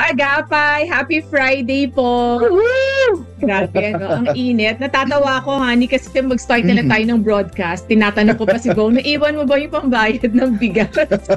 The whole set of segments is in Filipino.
kaagapay! Happy Friday po! Grabe, ang init. Natatawa ko, honey, kasi mag-start na tayo ng broadcast. Tinatanong ko pa si Bong, naiwan mo ba yung pambayad ng bigas?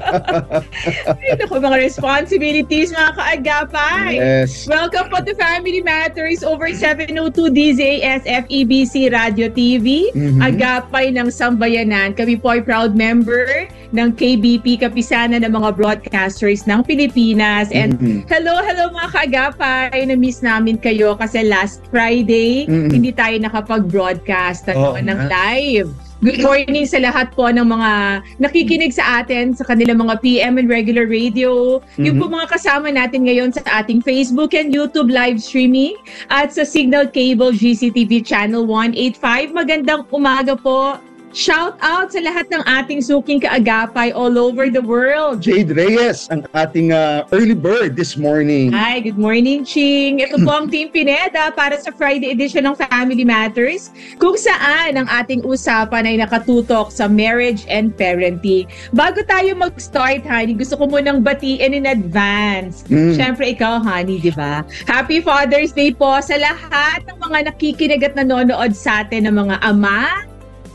Ito ko, mga responsibilities, mga kaagapay! Yes. Welcome po to Family Matters over 702 DZS FEBC Radio TV. Agapay ng Sambayanan. Kami po ay proud member ng KBP, Kapisanan ng mga broadcasters ng Pilipinas. And hello mga kaagapay. Na-miss namin kayo kasi last Friday, hindi tayo nakapag-broadcast ng live. Good morning sa lahat po ng mga nakikinig sa atin sa kanilang mga PM and regular radio. Yung po mga kasama natin ngayon sa ating Facebook and YouTube live streaming at sa Signal Cable GCTV Channel 185. Magandang umaga po. Shout out sa lahat ng ating suking kaagapay all over the world. Jade Reyes, ang ating early bird this morning. Hi, good morning, Ching. Ito po ang Team Pineda para sa Friday edition ng Family Matters, kung saan ang ating usapan ay nakatutok sa marriage and parenting. Bago tayo mag-start, honey, gusto ko munang batiin in advance. Siyempre, ikaw, honey, di ba? Happy Father's Day po sa lahat ng mga nakikinig at nanonood sa atin ng mga ama,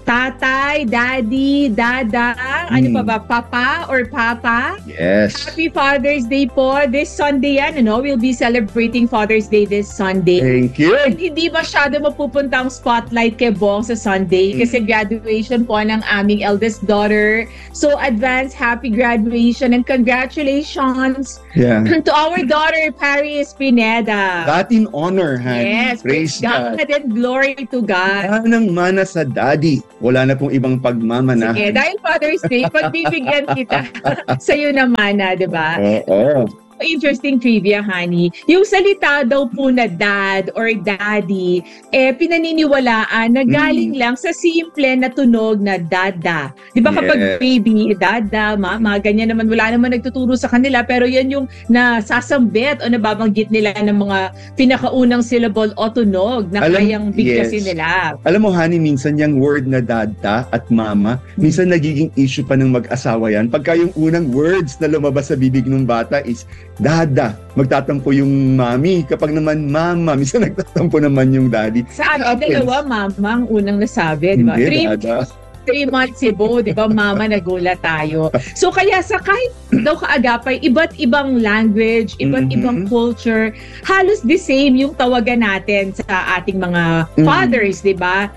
tatay, daddy, dada, ano pa ba, papa or papa? Yes. Happy Father's Day po. This Sunday yan, we'll be celebrating Father's Day this Sunday. Thank you. And hindi masyado mapupunta ang spotlight kay Bong sa Sunday kasi graduation po ng aming eldest daughter. So, advance happy graduation and congratulations to our daughter, Paris Pineda. That in honor, honey. Yes, praise God and glory to God. Anang mana sa daddy. Wala na pong ibang pagmamana. Sige, dahil Father's Day, pagbibigyan kita sa'yo naman na, di ba? Oo. Interesting trivia, honey. Yung salita daw po na dad or daddy, pinaniniwalaan na galing lang sa simple na tunog na dada. Di ba kapag baby, dada, mama, ganyan naman, wala naman nagtuturo sa kanila, pero yan yung nasasambit o nababanggit nila ng mga pinakaunang syllable o tunog na kayang bigkasin nila. Alam mo, honey, minsan yung word na dada at mama, minsan nagiging issue pa ng mag-asawa yan. Pagka yung unang words na lumabas sa bibig ng bata is dada, magtatampo yung mami. Kapag naman mama, minsan nagtatampo naman yung daddy. Sa akin, dalawa, mama ang unang nasabi, di ba? Dada. 3 months ago, di ba, mama, nagulat tayo. So, kaya sa kahit daw kaagapay, iba't ibang language, iba't ibang culture, halos the same yung tawagan natin sa ating mga fathers, di ba?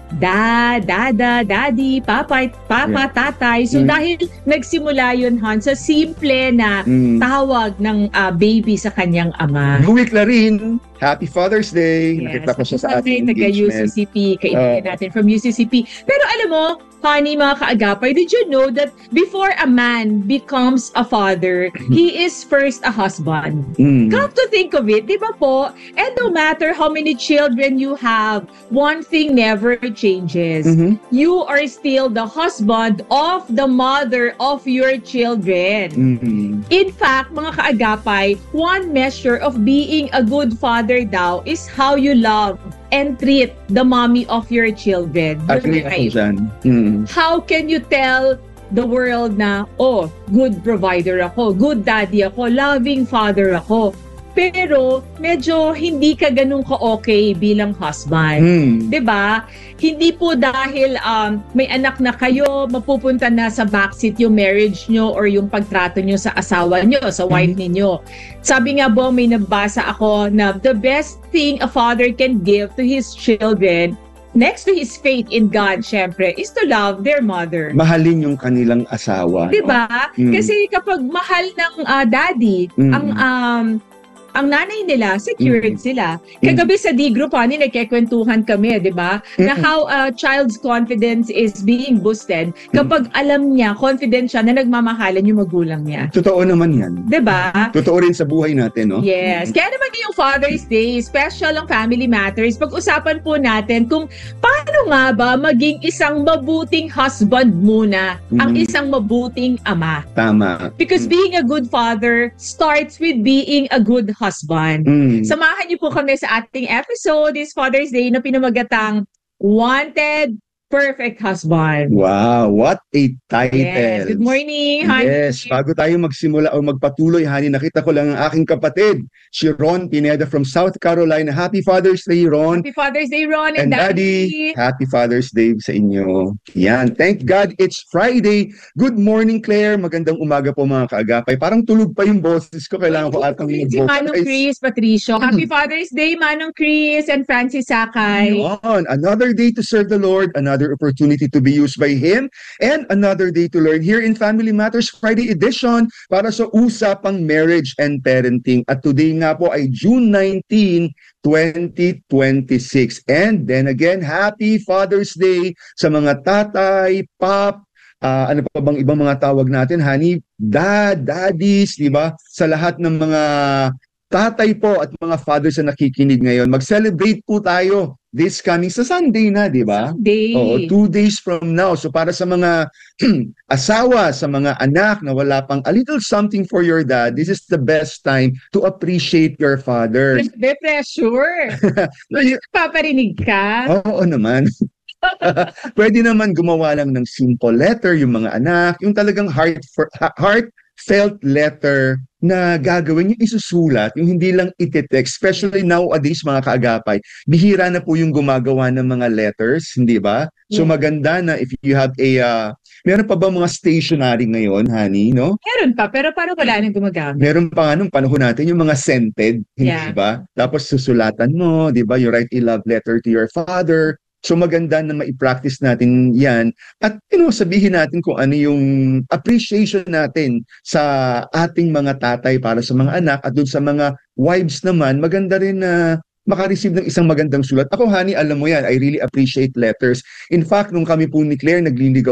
Dada, daddy, papa, tatay. So, dahil nagsimula yun, Han, sa simple na tawag ng baby sa kanyang ama. Louie Clarin, Happy Father's Day. Yes. Nakita ko siya sa ating engagement. UCCP, kaibigan natin from UCCP. Pero alam mo, honey, mga kaagapay, did you know that before a man becomes a father, he is first a husband? Come to think of it, di ba po? And no matter how many children you have, one thing never changes. You are still the husband of the mother of your children. In fact, mga kaagapay, one measure of being a good father daw is how you love and treat the mommy of your children. Agree ako dyan. How can you tell the world na, good provider ako, good daddy ako, loving father ako, pero medyo hindi ka ganun ka-okay bilang husband. Diba? Hindi po dahil may anak na kayo, mapupunta na sa backseat yung marriage nyo or yung pagtrato nyo sa asawa nyo, sa wife ninyo. Sabi nga po, may nabasa ako na the best thing a father can give to his children, next to his faith in God, syempre, is to love their mother. Mahalin yung kanilang asawa. Diba? Kasi kapag mahal ng daddy, ang nanay nila, secured sila. Kagabi sa D-Group, nagkikwentuhan kami, di ba? Na how a child's confidence is being boosted kapag alam niya, confident siya na nagmamahalan yung magulang niya. Totoo naman yan. Di ba? Totoo rin sa buhay natin, no? Yes. Kaya naman yung Father's Day, special ang Family Matters. Pag-usapan po natin kung paano nga ba maging isang mabuting husband muna, ang isang mabuting ama. Tama. Because being a good father starts with being a good husband. Samahan niyo po kami sa ating episode this Father's Day na pinamagatang Wanted perfect husband. Wow, what a title. Yes. Good morning, honey. Yes, bago tayo magsimula o magpatuloy, honey, nakita ko lang ang aking kapatid, si Ron Pineda from South Carolina. Happy Father's Day, Ron. Happy Father's Day, Ron And Daddy, happy Father's Day sa inyo. Yan, thank God it's Friday. Good morning, Claire. Magandang umaga po mga kaagapay. Parang tulog pa yung boses ko. Kailangan ko atang Si Manong Chris Patricio. Happy Father's Day, Manong Chris and Francis Sakay. On another day to serve the Lord, another opportunity to be used by Him, and another day to learn here in Family Matters Friday edition para sa usapang marriage and parenting. At today nga po ay June 19, 2026. And then again, happy Father's Day sa mga tatay, pop, ano pa bang ibang mga tawag natin, honey, daddies, di ba? Sa lahat ng mga tatay po at mga fathers na nakikinig ngayon, mag-celebrate po tayo this coming sa Sunday na, di ba? Sunday. Oo, 2 days from now. So para sa mga asawa, sa mga anak na wala pang a little something for your dad, this is the best time to appreciate your father. Be pressure. Paparinig ka? Oo naman. Pwede naman gumawa lang ng simple letter yung mga anak, yung talagang heartfelt letter na gagawin yung isusulat, yung hindi lang iti-text, especially nowadays mga kaagapay, bihira na po yung gumagawa ng mga letters, hindi ba? So maganda na if you have meron pa ba mga stationery ngayon, honey, no? Meron pa, pero parang wala nang gumagamit. Meron pa nga nung panahon natin yung mga scented, hindi ba? Tapos susulatan mo, di ba? You write a love letter to your father. So maganda na mai-practice natin yan at sabihin natin kung ano yung appreciation natin sa ating mga tatay para sa mga anak at dun sa mga wives naman, maganda rin na makareceive ng isang magandang sulat. Ako, honey, alam mo yan, I really appreciate letters. In fact, nung kami po ni Claire nagliligaw